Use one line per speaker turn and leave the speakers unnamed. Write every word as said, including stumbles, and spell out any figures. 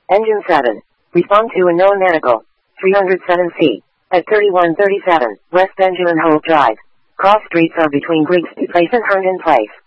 Engine seven. Respond to unknown medical. three hundred seven C. At thirty-one thirty-seven, West Benjamin Hope Drive. Cross streets are between Griggs Place and Herndon Place.